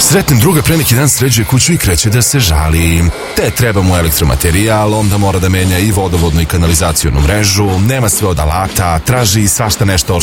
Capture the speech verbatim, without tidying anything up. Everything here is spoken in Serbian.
Sretnim druga, pre neki dan sređuje kuću i kreće da se žali. Te treba mu elektromaterijal, onda mora da menja i vodovodnu i kanalizacionu mrežu, nema sve od alata, traži svašta nešto od